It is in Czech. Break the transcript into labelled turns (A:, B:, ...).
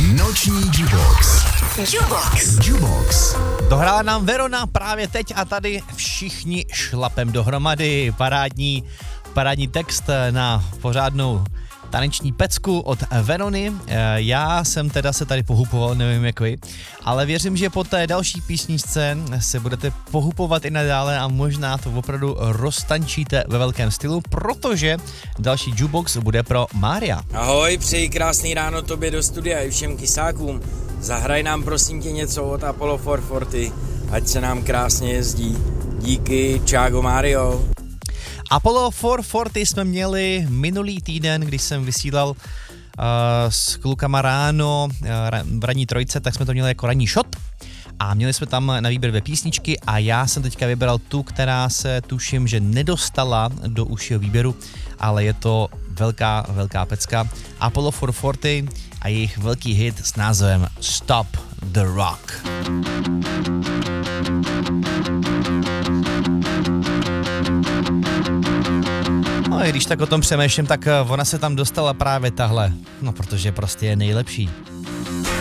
A: Noční Jubox. Jubox.
B: Dohrála nám Verona právě teď a tady všichni šlapem dohromady. Parádní text na pořádnou taneční pecku od Verony. Já jsem teda se tady pohupoval, nevím jak vy, ale věřím, že po té další písničce se budete pohupovat i nadále a možná to opravdu roztančíte ve velkém stylu, protože další Jubox bude pro Mária.
C: Ahoj, přeji krásný ráno tobě do studia i všem kysákům. Zahraj nám prosím tě něco od Apollo 440, ať se nám krásně jezdí. Díky, čágo Mario.
B: Apollo 440 jsme měli minulý týden, když jsem vysílal s klukama ráno v ranní trojce, tak jsme to měli jako ranní shot a měli jsme tam na výběr 2 písničky a já jsem teďka vybral tu, která se tuším, že nedostala do užšího výběru, ale je to velká pecka. Apollo 440 a jejich velký hit s názvem Stop the Rock. No i když tak o tom přemýšlím, tak ona se tam dostala právě tahle, no protože prostě je nejlepší.